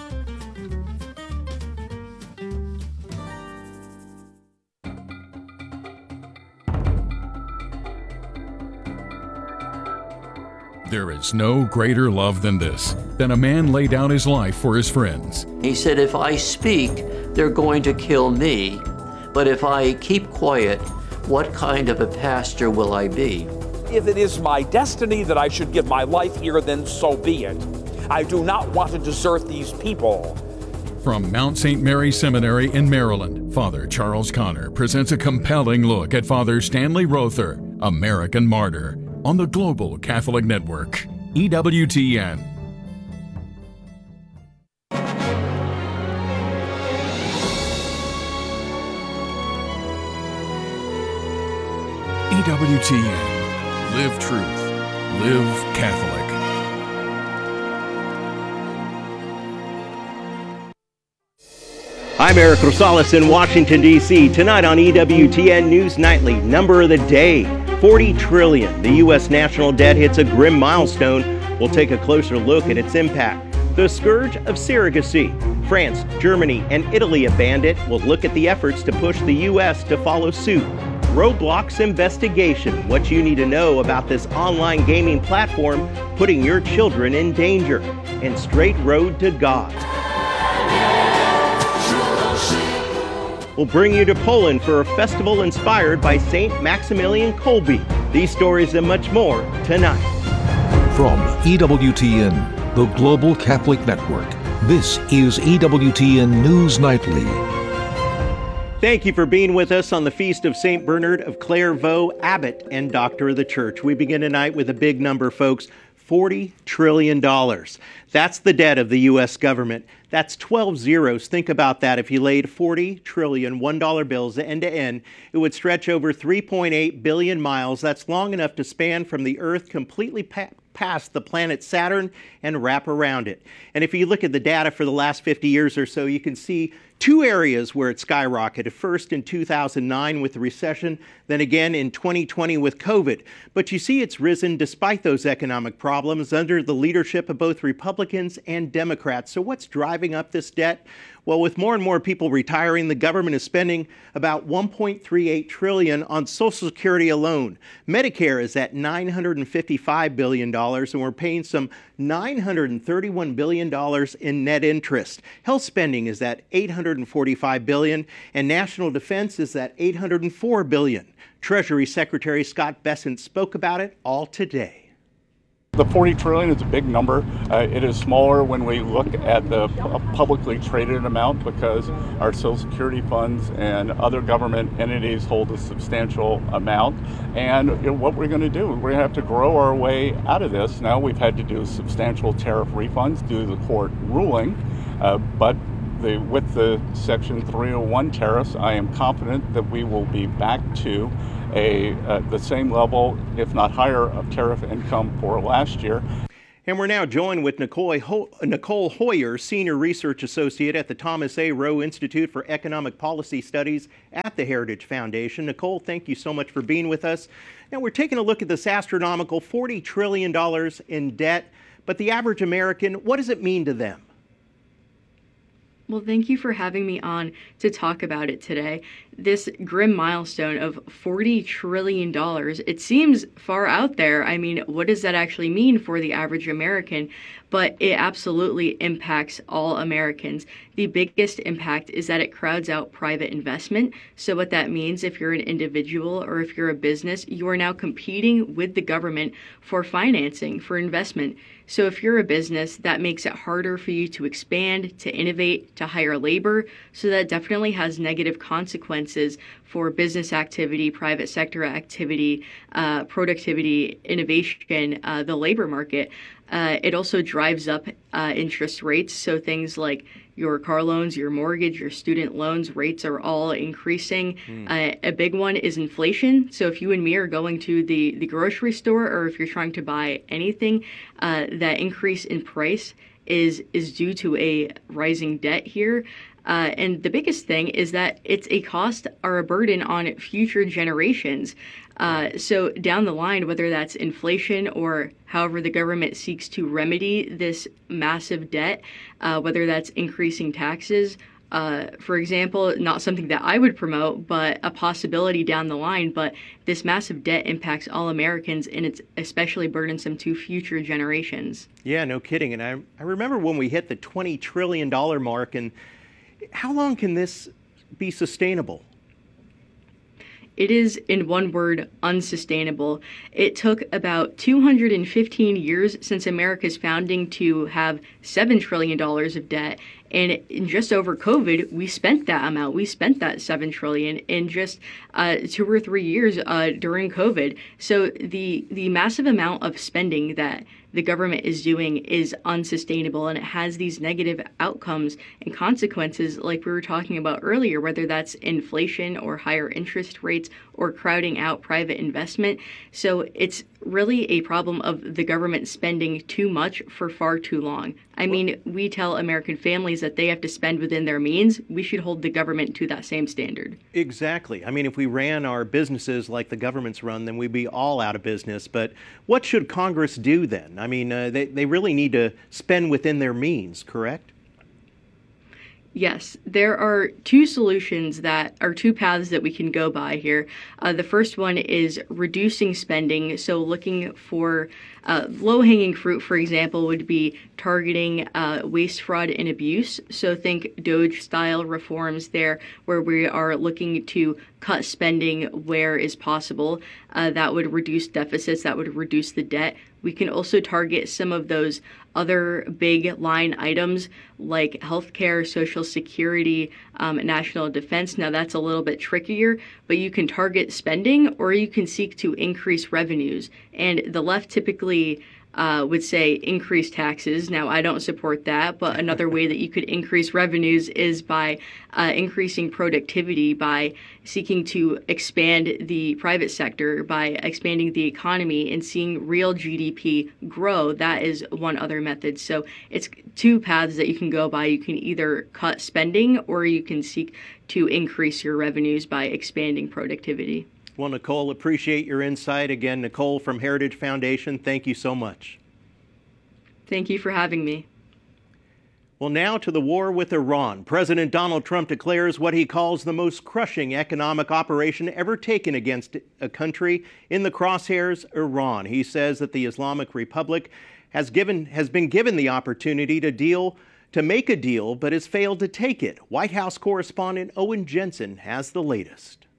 There is no greater love than this, than a man lay down his life for his friends. He said, if I speak, they're going to kill me. But if I keep quiet, what kind of a pastor will I be? If it is my destiny that I should give my life here, then so be it. I do not want to desert these people. From Mount Saint Mary Seminary in Maryland, Father Charles Connor presents a compelling look at Father Stanley Rother, American Martyr, on the Global Catholic Network, E W T N. E W T N. Live truth. Live Catholic. I'm Eric Rosales in Washington, D C Tonight on E W T N News Nightly, number of the day, forty trillion dollars. The U S national debt hits a grim milestone. We'll take a closer look at its impact. The scourge of surrogacy. France, Germany, and Italy have banned it. We'll look at the efforts to push the U S to follow suit. Roblox investigation. What you need to know about this online gaming platform putting your children in danger. And Straight Road to God. We'll bring you to Poland for a festival inspired by Saint Maximilian Kolbe. These stories and much more tonight. From E W T N, the Global Catholic Network, this is E W T N News Nightly. Thank you for being with us on the Feast of Saint Bernard of Clairvaux, Abbot and Doctor of the Church. We begin tonight with a big number, folks, forty trillion dollars. That's the debt of the U S government. That's twelve zeros. Think about that. If you laid forty trillion one dollar bills end to end, it would stretch over three point eight billion miles. That's long enough to span from the Earth completely pa- past the planet Saturn and wrap around it. And if you look at the data for the last fifty years or so, you can see two areas where it skyrocketed. First in two thousand nine with the recession, then again in twenty twenty with COVID. But you see it's risen despite those economic problems under the leadership of both Republicans and Democrats. So what's driving up this debt? Well, with more and more people retiring, the government is spending about one point three eight trillion dollars on Social Security alone. Medicare is at nine hundred fifty-five billion dollars, and we're paying some nine hundred thirty-one billion dollars in net interest. Health spending is at eight hundred forty-five billion dollars, and national defense is at eight hundred four billion dollars. Treasury Secretary Scott Bessent spoke about it all today. The forty trillion dollars is a big number. Uh, it is smaller when we look at the publicly traded amount because our Social Security funds and other government entities hold a substantial amount. And you know, what we're going to do, we're going to have to grow our way out of this. Now we've had to do substantial tariff refunds due to the court ruling, uh, but the, with the Section three oh one tariffs, I am confident that we will be back to a uh, the same level, if not higher, of tariff income for last year. And we're now joined with Nicole, Ho- Nicole Hoyer, Senior Research Associate at the Thomas A. Rowe Institute for Economic Policy Studies at the Heritage Foundation. Nicole, thank you so much for being with us. Now we're taking a look at this astronomical forty trillion dollars in debt, but the average American, what does it mean to them? Well, thank you for having me on to talk about it today. This grim milestone of forty trillion dollars, it seems far out there. I mean, what does that actually mean for the average American? But it absolutely impacts all Americans. The biggest impact is that it crowds out private investment. So what that means, if you're an individual or if you're a business, you are now competing with the government for financing, for investment. So if you're a business, that makes it harder for you to expand, to innovate, to hire labor. So that definitely has negative consequences for business activity, private sector activity, uh, productivity, innovation, uh, the labor market. Uh, it also drives up uh, interest rates. So things like your car loans, your mortgage, your student loans rates are all increasing. Mm. Uh, a big one is inflation. So if you and me are going to the, the grocery store, or if you're trying to buy anything, uh, that increase in price is is due to a rising debt here. Uh, and the biggest thing is that it's a cost or a burden on future generations. Uh, so down the line, whether that's inflation or however the government seeks to remedy this massive debt, uh, whether that's increasing taxes, uh, for example, not something that I would promote, but a possibility down the line. But this massive debt impacts all Americans, and it's especially burdensome to future generations. Yeah, no kidding. And I, I remember when we hit the twenty trillion dollars mark, and how long can this be sustainable? It is, in one word, unsustainable. It took about two hundred fifteen years since America's founding to have seven trillion dollars of debt. And in just over COVID, we spent that amount. We spent that seven trillion dollars in just uh, two or three years uh, during COVID. So the the massive amount of spending that the government is doing is unsustainable, and it has these negative outcomes and consequences like we were talking about earlier, whether that's inflation or higher interest rates or crowding out private investment. So it's really a problem of the government spending too much for far too long. I mean, we tell American families that they have to spend within their means. We should hold the government to that same standard. Exactly. I mean, if we ran our businesses like the government's run, then we'd be all out of business. But what should Congress do then? I mean, uh, they, they really need to spend within their means, correct? Yes, there are two solutions that are two paths that we can go by here. Uh, the first one is reducing spending. So looking for uh, low-hanging fruit, for example, would be targeting uh, waste, fraud, and abuse. So think DOGE-style reforms there, where we are looking to cut spending where is possible. Uh, that would reduce deficits. That would reduce the debt. We can also target some of those other big line items like healthcare, Social Security, um, national defense. Now that's a little bit trickier, but you can target spending or you can seek to increase revenues. And the left typically uh, would say increase taxes. Now I don't support that, but another way that you could increase revenues is by uh, increasing productivity, by seeking to expand the private sector, by expanding the economy and seeing real G D P grow. That is one other method. So it's two paths that you can go by. You can either cut spending or you can seek to increase your revenues by expanding productivity. Well, Nicole, appreciate your insight. Again, Nicole from Heritage Foundation, thank you so much. Thank you for having me. Well, now to the war with Iran. President Donald Trump declares what he calls the most crushing economic operation ever taken against a country in the crosshairs, Iran. He says that the Islamic Republic has given has been given the opportunity to deal to make a deal, but has failed to take it. White House correspondent Owen Jensen has the latest.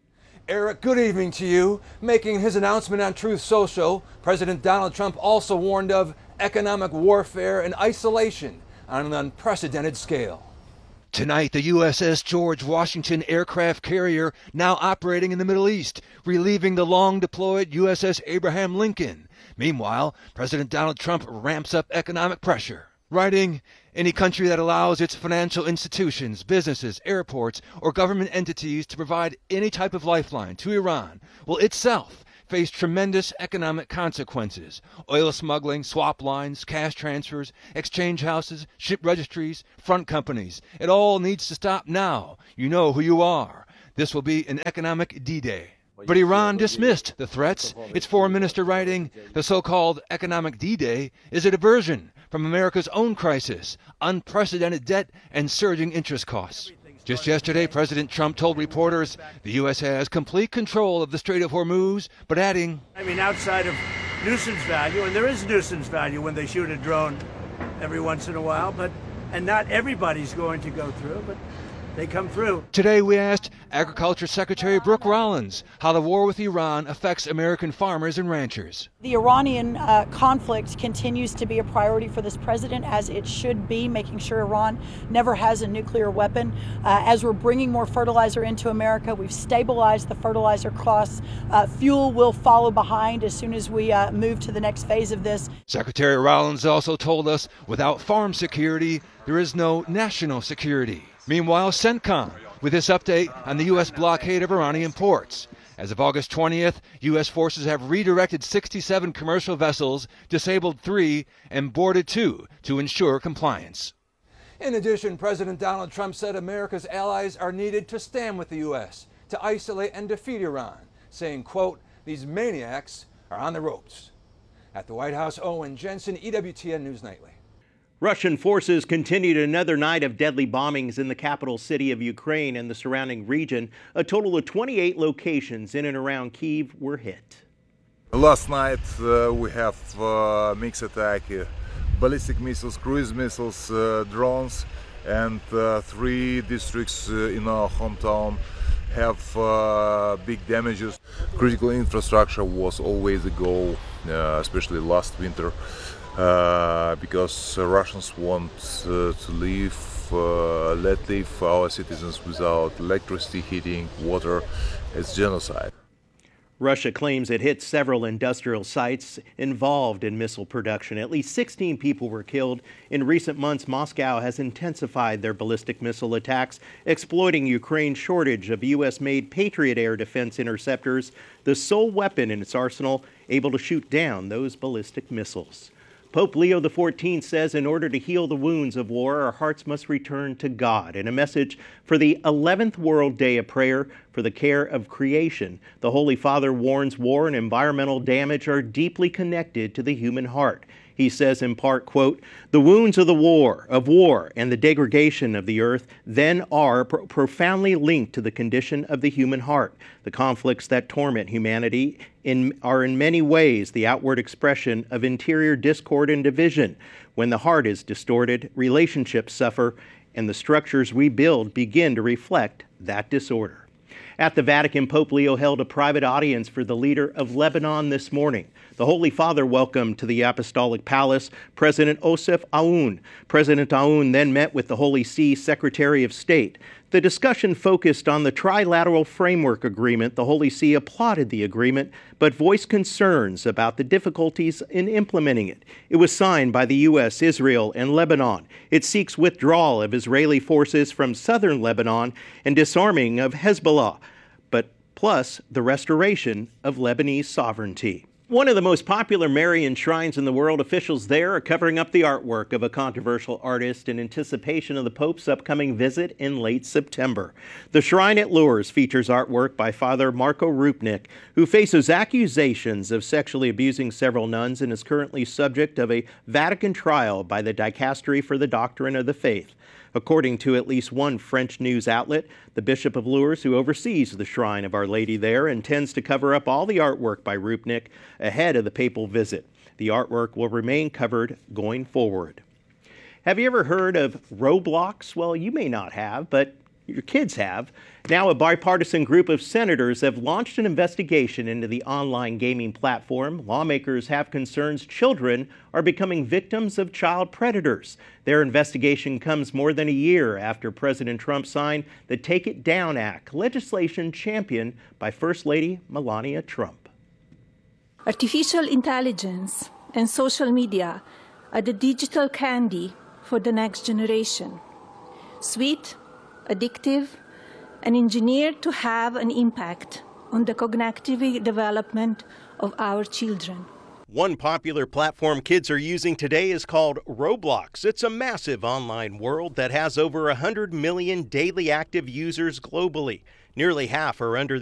Eric, good evening to you. Making his announcement on Truth Social, President Donald Trump also warned of economic warfare and isolation on an unprecedented scale. Tonight, the U S S George Washington aircraft carrier now operating in the Middle East, relieving the long-deployed U S S Abraham Lincoln. Meanwhile, President Donald Trump ramps up economic pressure, writing, "Any country that allows its financial institutions, businesses, airports, or government entities to provide any type of lifeline to Iran will itself face tremendous economic consequences. Oil smuggling, swap lines, cash transfers, exchange houses, ship registries, front companies. It all needs to stop now. You know who you are. This will be an economic D-Day." But Iran dismissed the threats, its foreign minister writing, "The so-called economic D-Day is a diversion from America's own crisis, unprecedented debt, and surging interest costs." Just yesterday, President Trump told reporters the U S has complete control of the Strait of Hormuz, but adding, I mean, outside of nuisance value, and there is nuisance value when they shoot a drone every once in a while, but and not everybody's going to go through, but they come through. Today we asked Agriculture Secretary Brooke Rollins how the war with Iran affects American farmers and ranchers. The Iranian uh, conflict continues to be a priority for this president, as it should be, making sure Iran never has a nuclear weapon. Uh, as we're bringing more fertilizer into America, we've stabilized the fertilizer costs. Uh, fuel will follow behind as soon as we uh, move to the next phase of this. Secretary Rollins also told us without farm security, there is no national security. Meanwhile, CENTCOM with this update on the U S blockade of Iranian ports. As of August twentieth, U S forces have redirected sixty-seven commercial vessels, disabled three, and boarded two to ensure compliance. In addition, President Donald Trump said America's allies are needed to stand with the U S to isolate and defeat Iran, saying, quote, "These maniacs are on the ropes." At the White House, Owen Jensen, E W T N News Nightly. Russian forces continued another night of deadly bombings in the capital city of Ukraine and the surrounding region. A total of twenty-eight locations in and around Kyiv were hit. Last night uh, we have uh, mixed attack, uh, ballistic missiles, cruise missiles, uh, drones, and uh, three districts uh, in our hometown have uh, big damages. Critical infrastructure was always a goal, uh, especially last winter. Uh, because uh, Russians want uh, to leave, uh, let leave our citizens without electricity, heating, water. It's genocide. Russia claims it hit several industrial sites involved in missile production. At least sixteen people were killed. In recent months, Moscow has intensified their ballistic missile attacks, exploiting Ukraine's shortage of U S-made Patriot air defense interceptors, the sole weapon in its arsenal able to shoot down those ballistic missiles. Pope Leo the fourteenth says in order to heal the wounds of war, our hearts must return to God. In a message for the eleventh World Day of Prayer for the Care of Creation, the Holy Father warns war and environmental damage are deeply connected to the human heart. He says in part, quote, "The wounds of the war, of war and the degradation of the earth then are pro- profoundly linked to the condition of the human heart. The conflicts that torment humanity in, are in many ways the outward expression of interior discord and division. When the heart is distorted, relationships suffer, and the structures we build begin to reflect that disorder." At the Vatican, Pope Leo held a private audience for the leader of Lebanon this morning. The Holy Father welcomed to the Apostolic Palace President Osef Aoun. President Aoun then met with the Holy See Secretary of State. The discussion focused on the trilateral framework agreement. The Holy See applauded the agreement, but voiced concerns about the difficulties in implementing it. It was signed by the U S, Israel, and Lebanon. It seeks withdrawal of Israeli forces from southern Lebanon and disarming of Hezbollah, but plus the restoration of Lebanese sovereignty. One of the most popular Marian shrines in the world, officials there are covering up the artwork of a controversial artist in anticipation of the Pope's upcoming visit in late September. The shrine at Lourdes features artwork by Father Marco Rupnik, who faces accusations of sexually abusing several nuns and is currently subject of a Vatican trial by the Dicastery for the Doctrine of the Faith. According to at least one French news outlet, the Bishop of Lourdes, who oversees the Shrine of Our Lady there, intends to cover up all the artwork by Rupnik ahead of the papal visit. The artwork will remain covered going forward. Have you ever heard of Roblox? Well, you may not have, but your kids have. Now a bipartisan group of senators have launched an investigation into the online gaming platform. Lawmakers have concerns children are becoming victims of child predators. Their investigation comes more than a year after President Trump signed the Take It Down Act, legislation championed by First Lady Melania Trump. Artificial intelligence and social media are the digital candy for the next generation. Sweet, addictive, and engineered to have an impact on the cognitive development of our children. One popular platform kids are using today is called Roblox. It's a massive online world that has over one hundred million daily active users globally. Nearly half are under the